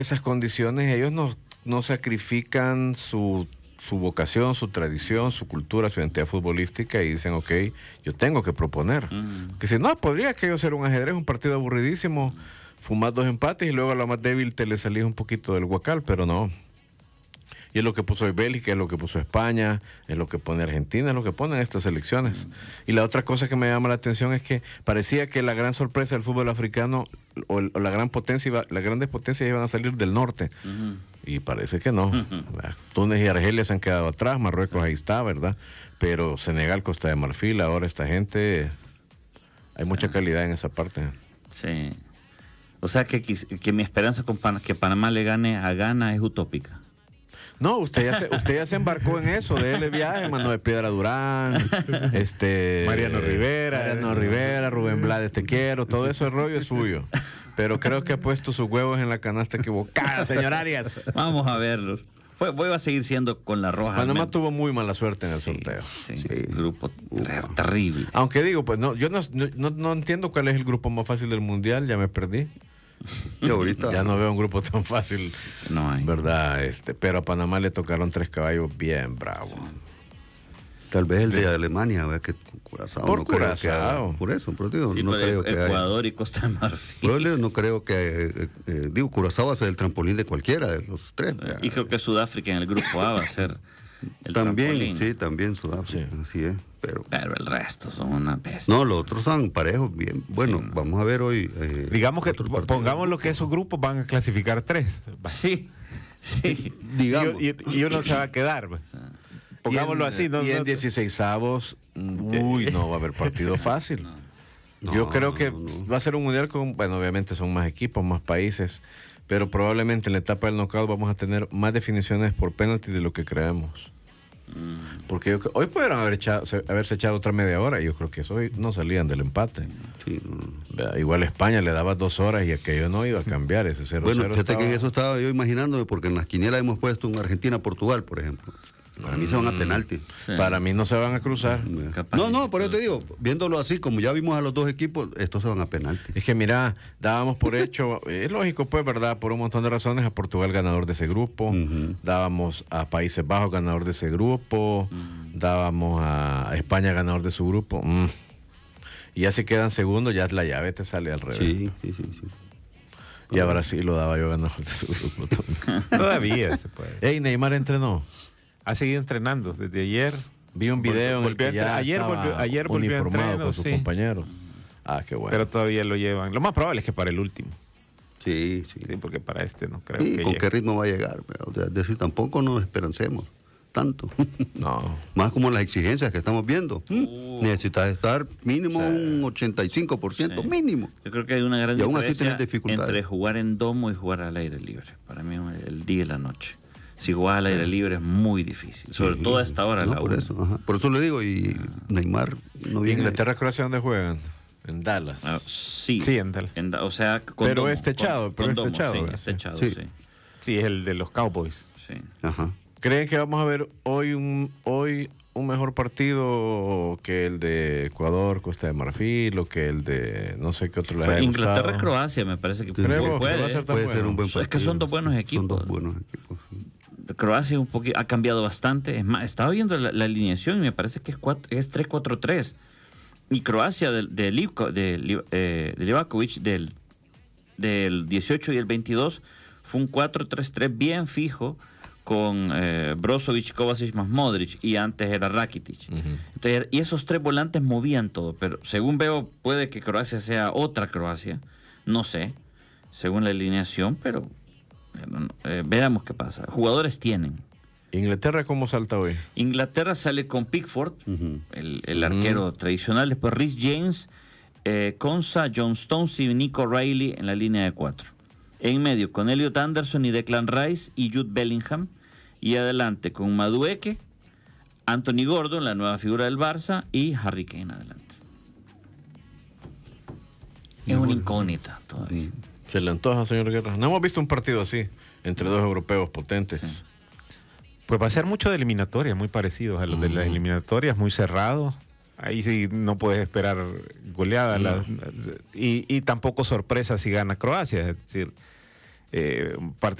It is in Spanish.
esas condiciones, ellos no sacrifican su vocación, su tradición, su cultura, su identidad futbolística y dicen, ok, yo tengo que proponer. Que si no, podría que yo ser un ajedrez, un partido aburridísimo, fumar 2 empates y luego a la más débil te le salís un poquito del guacal, pero no. Y es lo que puso Bélgica, es lo que puso España, es lo que pone Argentina, es lo que ponen estas elecciones. Y la otra cosa que me llama la atención es que parecía que la gran sorpresa del fútbol africano o la gran potencia, las grandes potencias iban a salir del norte. Y parece que no. Túnez y Argelia se han quedado atrás, Marruecos ahí está, ¿verdad? Pero Senegal, Costa de Marfil, ahora esta gente, hay mucha calidad en esa parte. Sí. O sea que mi esperanza con que Panamá le gane a Ghana es utópica. No, usted ya se embarcó en eso, de él viaje, Manuel Piedra Durán, Mariano Rivera, Rubén Blades, te quiero, todo eso el rollo es suyo. Pero creo que ha puesto sus huevos en la canasta equivocada, señor Arias. Vamos a verlos. Voy a seguir siendo con la roja. Panamá tuvo muy mala suerte en el sorteo. Sí. Grupo terrible. Aunque digo, pues no, yo no entiendo cuál es el grupo más fácil del mundial, ya me perdí. Y ahorita ya no veo un grupo tan fácil, no hay, ¿verdad? Pero a Panamá le tocaron 3 caballos bien bravos. Sí. Tal vez el de Alemania, ¿verdad? Que Curazao. Por no Curazao. Creo que por eso, pero digo, sí, no pero creo que Ecuador y Costa de Marfil. Pero no creo que digo, Curazao va a ser el trampolín de cualquiera de los 3. Y creo que Sudáfrica en el grupo A va a ser el también, trampolín. Sí, también Sudáfrica, sí. Así es. Pero el resto son una bestia. No, los otros son parejos, bien. Bueno, vamos a ver hoy. Digamos que pongamos lo que esos grupos van a clasificar 3. Sí. Digamos. Y uno se va a quedar. Pongámoslo así. Y en 16avos, no va a haber partido fácil. Yo creo que va a ser un mundial con, bueno, obviamente son más equipos, más países, pero probablemente en la etapa del knockout vamos a tener más definiciones por penalti de lo que creemos. Porque hoy pudieron haberse echado otra media hora y yo creo que eso hoy no salían del empate. Sí. Igual España le daba 2 horas y aquello no iba a cambiar, ese 0-0. Bueno, fíjate que en eso estaba yo imaginándome, porque en las quinielas hemos puesto un Argentina-Portugal, por ejemplo. Para mí se van a penalti. Sí. Para mí no se van a cruzar. No, por eso te digo, viéndolo así, como ya vimos a los 2 equipos, estos se van a penalti. Es que mira, dábamos por hecho, es lógico pues, ¿verdad? Por un montón de razones, a Portugal ganador de ese grupo, dábamos a Países Bajos ganador de ese grupo, dábamos a España ganador de su grupo. Y ya se quedan segundos, ya la llave te sale al revés. Sí. Y a Brasil lo daba yo ganador de su grupo también. Todavía se puede. Ey, Neymar entrenó. Ha seguido entrenando desde ayer. Vi un video en el que ya ayer volvió uniformado con sus compañeros. Qué bueno. Pero todavía lo llevan. Lo más probable es que para el último. Sí, porque para este no creo que llegue. ¿Con qué ritmo va a llegar? O sea, es decir, tampoco nos esperancemos tanto. No. Más como las exigencias que estamos viendo. Necesitas estar mínimo un 85%, mínimo. Yo creo que hay una gran y aún así diferencia tenés dificultades entre jugar en domo y jugar al aire libre. Para mí el día y la noche. Si jugás al aire libre es muy difícil, sobre todo a esta hora. Por eso le digo, y Neymar no viene. ¿Inglaterra, Croacia dónde juegan? En Dallas. Sí, en Dallas. O sea, con pero domo, es techado, es techado. Sí, es el de los Cowboys. Sí. Ajá. ¿Creen que vamos a ver hoy un mejor partido que el de Ecuador, Costa de Marfil, o que el de no sé qué otro le haya Inglaterra, gustado? Croacia, me parece que puede ser un buen partido. Es que son dos buenos equipos. Croacia ha cambiado bastante. Es más, estaba viendo la alineación y me parece que es 3-4-3. Y Croacia de Livakovic del 18 y el 22 fue un 4-3-3 bien fijo con Brozovic, Kovacic más Modric, y antes era Rakitic. Entonces, y esos 3 volantes movían todo, pero según veo puede que Croacia sea otra Croacia, no sé, según la alineación, pero veremos qué pasa. Jugadores tienen. ¿Inglaterra cómo salta hoy? Inglaterra sale con Pickford, el arquero tradicional, después Reece James, Konsa, John Stones y Nico Riley en la línea de 4. En medio con Elliot Anderson y Declan Rice y Jude Bellingham. Y adelante con Madueke, Anthony Gordon, la nueva figura del Barça, y Harry Kane adelante. Es una incógnita todavía. Se le antoja, señor Guerra. No hemos visto un partido así, entre 2 europeos potentes. Sí. Pues va a ser mucho de eliminatorias, muy parecidos a los de las eliminatorias, muy cerrado. Ahí sí no puedes esperar goleada. Y tampoco sorpresa si gana Croacia. Es decir, partido